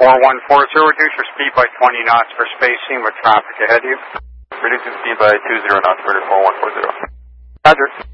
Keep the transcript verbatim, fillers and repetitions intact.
four one four zero, reduce your speed by twenty knots for spacing with traffic ahead of you. Reducing speed by two zero knots for four one four zero. Roger.